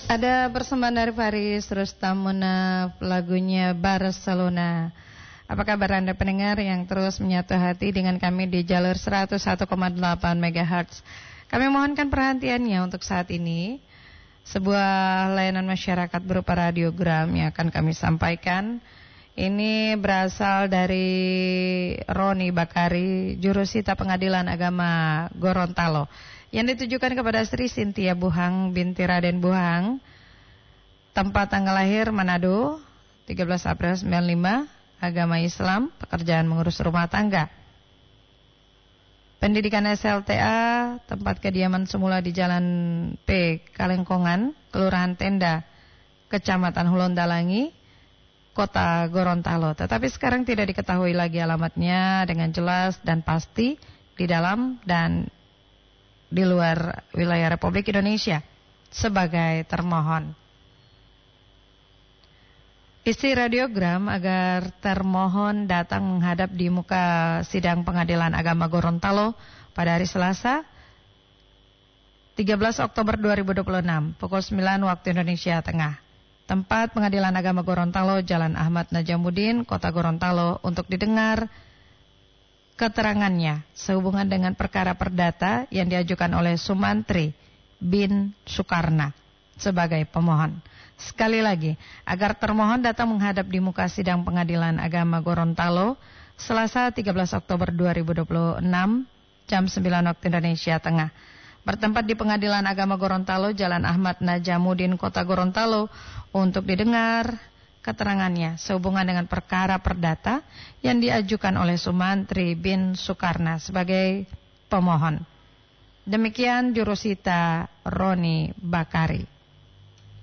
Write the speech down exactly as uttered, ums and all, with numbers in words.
Ada persembahan dari Faris Rustamuna, lagunya Barcelona. Apa kabar Anda pendengar yang terus menyatu hati dengan kami di jalur seratus satu koma delapan megahertz. Kami mohonkan perhatiannya untuk saat ini. Sebuah layanan masyarakat berupa radiogram yang akan kami sampaikan. Ini berasal dari Roni Bakari, Jurusita Pengadilan Agama Gorontalo, yang ditujukan kepada Sri Sintia Buhang binti Raden Buhang. Tempat tanggal lahir Manado, tiga belas April sembilan puluh lima, agama Islam, pekerjaan mengurus rumah tangga. Pendidikan S L T A, tempat kediaman semula di Jalan P, Kalengkongan, Kelurahan Tenda, Kecamatan Hulondalangi, Kota Gorontalo. Tetapi sekarang tidak diketahui lagi alamatnya dengan jelas dan pasti di dalam dan di luar wilayah Republik Indonesia sebagai termohon. Isi radiogram agar termohon datang menghadap di muka sidang Pengadilan Agama Gorontalo pada hari Selasa tiga belas Oktober dua ribu dua puluh enam pukul sembilan waktu Indonesia Tengah. Tempat Pengadilan Agama Gorontalo, Jalan Ahmad Najamuddin, Kota Gorontalo, untuk didengar keterangannya sehubungan dengan perkara perdata yang diajukan oleh Sumantri bin Sukarna sebagai pemohon. Sekali lagi, agar termohon datang menghadap di muka sidang Pengadilan Agama Gorontalo Selasa tiga belas Oktober dua ribu dua puluh enam jam sembilan waktu Indonesia Tengah. Bertempat di Pengadilan Agama Gorontalo, Jalan Ahmad Najamuddin, Kota Gorontalo, untuk didengar keterangannya sehubungan dengan perkara perdata yang diajukan oleh Sumantri bin Sukarna sebagai pemohon. Demikian Jurusita Roni Bakari.